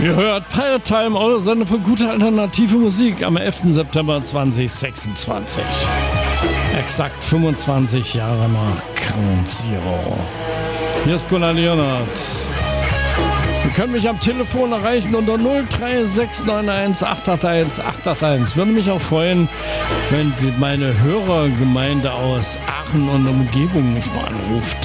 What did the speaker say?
Ihr hört Pirate Time, eure Sendung für gute alternative Musik am 11. September 2026. Exakt 25 Jahre nach Ground Zero. Hier ist Gunnar Leonard. Ihr könnt mich am Telefon erreichen unter 03691 881 881. Würde mich auch freuen, wenn meine Hörergemeinde aus Aachen und Umgebung mich mal anruft.